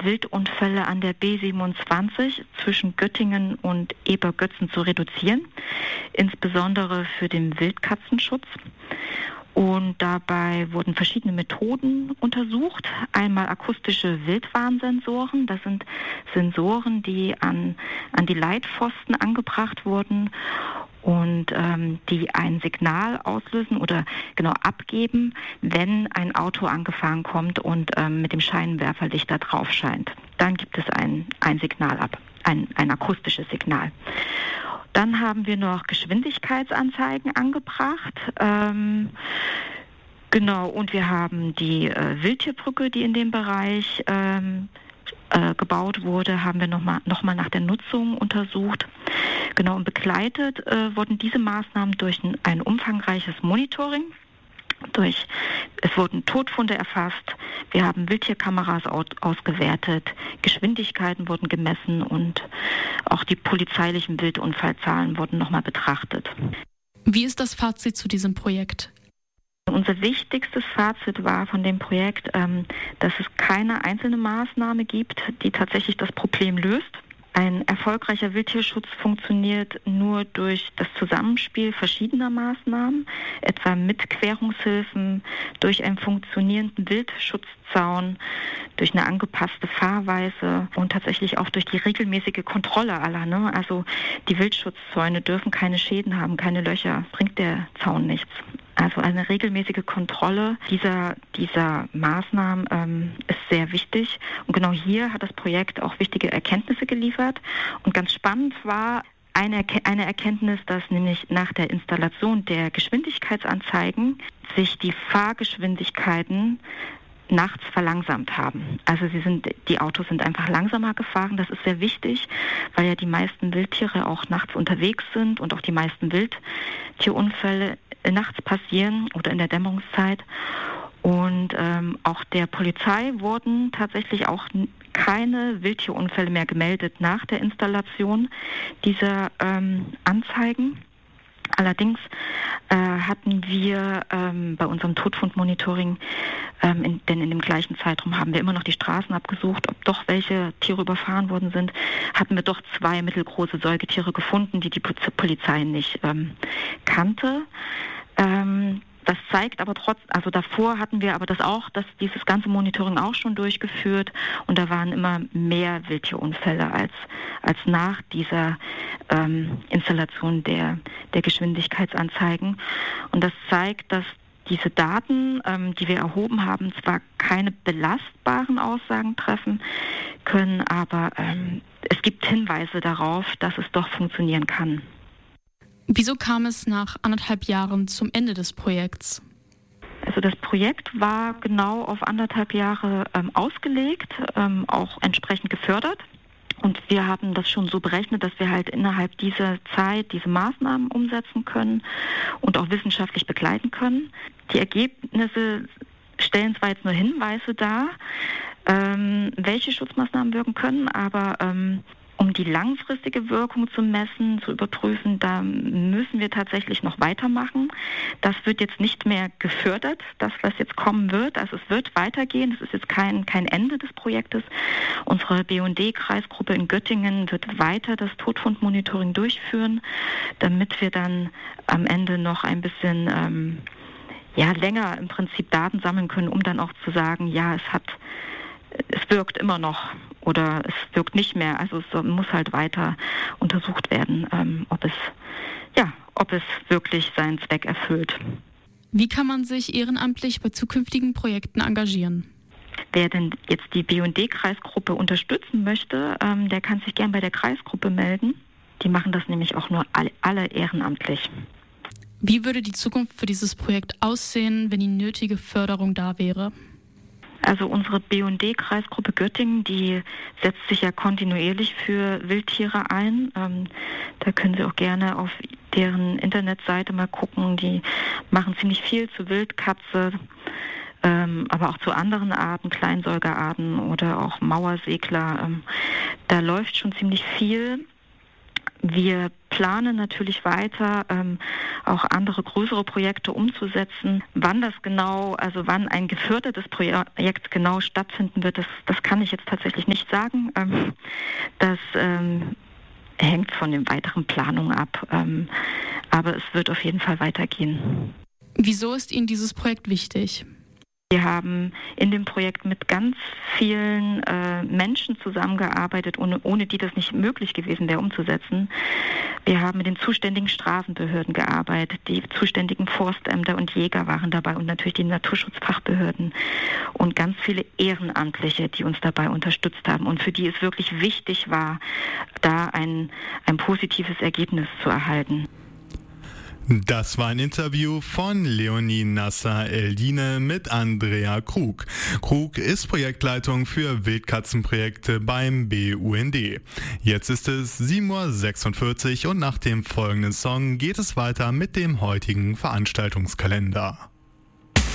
Wildunfälle an der B27 zwischen Göttingen und Ebergötzen zu reduzieren, insbesondere für den Wildkatzenschutz. Und dabei wurden verschiedene Methoden untersucht. Einmal akustische Wildwarnsensoren. Das sind Sensoren, die an die Leitpfosten angebracht wurden und die ein Signal auslösen oder genau abgeben, wenn ein Auto angefahren kommt und mit dem Scheinwerferlicht da drauf scheint. Dann gibt es ein Signal ab, ein akustisches Signal. Dann haben wir noch Geschwindigkeitsanzeigen angebracht. Genau, und wir haben die Wildtierbrücke, die in dem Bereich gebaut wurde, haben wir noch mal nach der Nutzung untersucht. Genau, und begleitet wurden diese Maßnahmen durch ein umfangreiches Monitoring. Es wurden Totfunde erfasst, wir haben Wildtierkameras ausgewertet, Geschwindigkeiten wurden gemessen und auch die polizeilichen Wildunfallzahlen wurden nochmal betrachtet. Wie ist das Fazit zu diesem Projekt? Unser wichtigstes Fazit war von dem Projekt, dass es keine einzelne Maßnahme gibt, die tatsächlich das Problem löst. Ein erfolgreicher Wildtierschutz funktioniert nur durch das Zusammenspiel verschiedener Maßnahmen, etwa mit Querungshilfen, durch einen funktionierenden Wildschutzzaun, durch eine angepasste Fahrweise und tatsächlich auch durch die regelmäßige Kontrolle aller. Also die Wildschutzzäune dürfen keine Schäden haben, keine Löcher, bringt der Zaun nichts. Also eine regelmäßige Kontrolle dieser Maßnahmen ist sehr wichtig. Und genau hier hat das Projekt auch wichtige Erkenntnisse geliefert. Und ganz spannend war eine Erkenntnis, dass nämlich nach der Installation der Geschwindigkeitsanzeigen sich die Fahrgeschwindigkeiten nachts verlangsamt haben. Also die Autos sind einfach langsamer gefahren. Das ist sehr wichtig, weil ja die meisten Wildtiere auch nachts unterwegs sind und auch die meisten Wildtierunfälle nachts passieren oder in der Dämmerungszeit. Und auch der Polizei wurden tatsächlich auch keine Wildtierunfälle mehr gemeldet nach der Installation dieser Anzeigen. Allerdings hatten wir bei unserem Totfundmonitoring, denn in dem gleichen Zeitraum haben wir immer noch die Straßen abgesucht, ob doch welche Tiere überfahren worden sind, hatten wir doch 2 mittelgroße Säugetiere gefunden, die Polizei nicht kannte. Das zeigt aber also davor hatten wir aber dieses ganze Monitoring auch schon durchgeführt und da waren immer mehr Wildtierunfälle als nach dieser Installation der Geschwindigkeitsanzeigen. Und das zeigt, dass diese Daten, die wir erhoben haben, zwar keine belastbaren Aussagen treffen können, aber es gibt Hinweise darauf, dass es doch funktionieren kann. Wieso kam es nach 1,5 Jahren zum Ende des Projekts? Also das Projekt war genau auf 1,5 Jahre ausgelegt, auch entsprechend gefördert. Und wir haben das schon so berechnet, dass wir halt innerhalb dieser Zeit diese Maßnahmen umsetzen können und auch wissenschaftlich begleiten können. Die Ergebnisse stellen zwar jetzt nur Hinweise dar, welche Schutzmaßnahmen wirken können, aber um die langfristige Wirkung zu messen, zu überprüfen, da müssen wir tatsächlich noch weitermachen. Das wird jetzt nicht mehr gefördert, das, was jetzt kommen wird. Also es wird weitergehen. Es ist jetzt kein Ende des Projektes. Unsere BUND-Kreisgruppe in Göttingen wird weiter das Totfundmonitoring durchführen, damit wir dann am Ende noch ein bisschen länger im Prinzip Daten sammeln können, um dann auch zu sagen, ja, es wirkt immer noch oder es wirkt nicht mehr. Also es muss halt weiter untersucht werden, ob es wirklich seinen Zweck erfüllt. Wie kann man sich ehrenamtlich bei zukünftigen Projekten engagieren? Wer denn jetzt die BUND-Kreisgruppe unterstützen möchte, der kann sich gern bei der Kreisgruppe melden. Die machen das nämlich auch nur alle ehrenamtlich. Wie würde die Zukunft für dieses Projekt aussehen, wenn die nötige Förderung da wäre? Also unsere BUND-Kreisgruppe Göttingen, die setzt sich ja kontinuierlich für Wildtiere ein. Da können Sie auch gerne auf deren Internetseite mal gucken. Die machen ziemlich viel zu Wildkatze, aber auch zu anderen Arten, Kleinsäugerarten oder auch Mauersegler. Da läuft schon ziemlich viel. Wir planen natürlich weiter, auch andere größere Projekte umzusetzen. Wann wann ein gefördertes Projekt genau stattfinden wird, das kann ich jetzt tatsächlich nicht sagen. Das hängt von den weiteren Planungen ab. Aber es wird auf jeden Fall weitergehen. Wieso ist Ihnen dieses Projekt wichtig? Wir haben in dem Projekt mit ganz vielen Menschen zusammengearbeitet, ohne die das nicht möglich gewesen wäre umzusetzen. Wir haben mit den zuständigen Straßenbehörden gearbeitet, die zuständigen Forstämter und Jäger waren dabei und natürlich die Naturschutzfachbehörden und ganz viele Ehrenamtliche, die uns dabei unterstützt haben und für die es wirklich wichtig war, da ein positives Ergebnis zu erhalten. Das war ein Interview von Leonie Nasser-Eldine mit Andrea Krug. Krug ist Projektleitung für Wildkatzenprojekte beim BUND. Jetzt ist es 7:46 Uhr und nach dem folgenden Song geht es weiter mit dem heutigen Veranstaltungskalender.